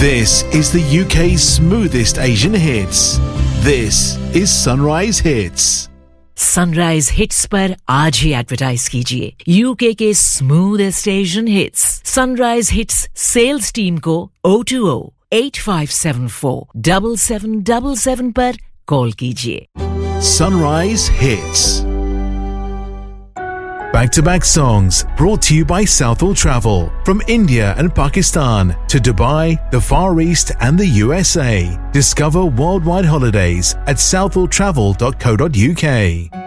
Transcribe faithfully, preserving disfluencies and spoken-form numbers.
This is the U K's smoothest Asian hits. This is Sunrise Hits. Sunrise hits पर आज ही advertise कीजिए UK के smoothest Asian hits sunrise hits sales team को O two O eight five seven four seven seven seven seven पर call कीजिए. Sunrise Hits. Back-to-back songs brought to you by Southall Travel. From India and Pakistan to Dubai, the Far East and the U S A. Discover worldwide holidays at southall travel dot co dot uk.